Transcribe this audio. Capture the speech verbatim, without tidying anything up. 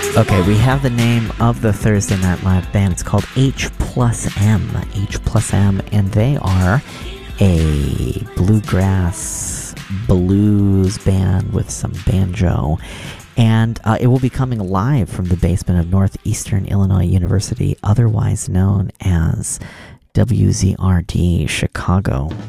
Okay, we have the name of the Thursday Night Live band. It's called H plus M. H plus M, and they are a bluegrass blues band with some banjo. And uh, it will be coming live from the basement of Northeastern Illinois University, otherwise known as W Z R D Chicago.